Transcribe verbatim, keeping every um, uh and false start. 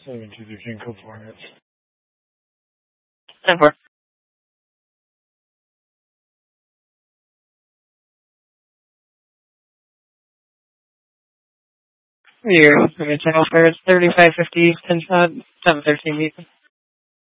seven two thirteen code four minutes. ten four. Your channel fare is thirty-five fifty, ten shot, seven thirteen meet.